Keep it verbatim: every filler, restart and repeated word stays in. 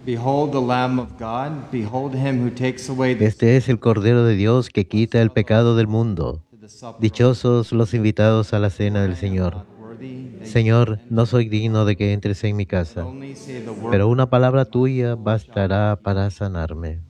Behold the Lamb of God, behold him who takes away the Este sin es el Cordero de Dios que quita el pecado del mundo. to the supper of the Dichosos los invitados a la cena del Lord. I am Señor. not worthy that you should Señor, no enter, soy digno de que entres en mi but casa, only say the word, pero una palabra and my tuya soul shall be bastará healed. para sanarme.